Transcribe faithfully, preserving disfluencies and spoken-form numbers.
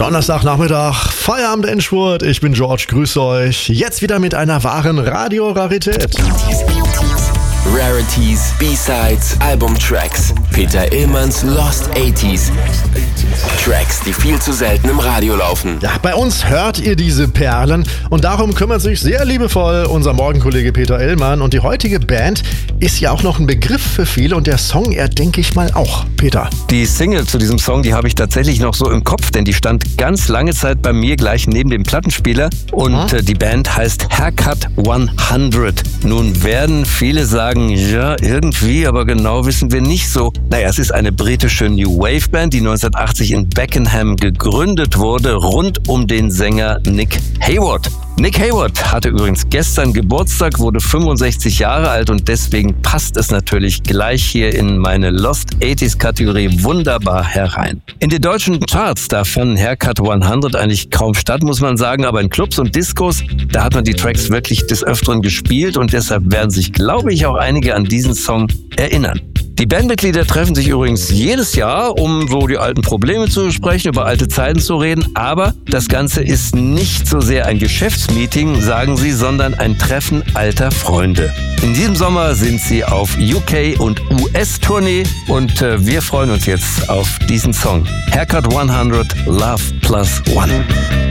Donnerstagnachmittag, Feierabend Endspurt. Ich bin George, grüße euch. Jetzt wieder mit einer wahren Radio-Rarität. Rarities, B-Sides, Albumtracks. Peter Illmanns Lost achtziger. Tracks, die viel zu selten im Radio laufen. Ja, bei uns hört ihr diese Perlen und darum kümmert sich sehr liebevoll unser Morgenkollege Peter Illmann. Und die heutige Band ist ja auch noch ein Begriff für viele und der Song, er denke ich mal auch. Peter. Die Single zu diesem Song, die habe ich tatsächlich noch so im Kopf, denn die stand ganz lange Zeit bei mir gleich neben dem Plattenspieler und hm? die Band heißt Haircut hundert. Nun werden viele sagen, ja, irgendwie, aber genau wissen wir nicht so. Naja, es ist eine britische New Wave Band, die neunzehnhundertachtzig in Beckenham gegründet wurde, rund um den Sänger Nick Hayward. Nick Hayward hatte übrigens gestern Geburtstag, wurde fünfundsechzig Jahre alt und deswegen passt es natürlich gleich hier in meine Lost achtziger Kategorie wunderbar herein. In den deutschen Charts, da fanden Haircut hundert eigentlich kaum statt, muss man sagen, aber in Clubs und Discos, da hat man die Tracks wirklich des Öfteren gespielt und deshalb werden sich, glaube ich, auch einige an diesen Song erinnern. Die Bandmitglieder treffen sich übrigens jedes Jahr, um so die alten Probleme zu besprechen, über alte Zeiten zu reden. Aber das Ganze ist nicht so sehr ein Geschäftsmeeting, sagen sie, sondern ein Treffen alter Freunde. In diesem Sommer sind sie auf U K- und U S-Tournee und äh, wir freuen uns jetzt auf diesen Song. Haircut hundert, Love plus One.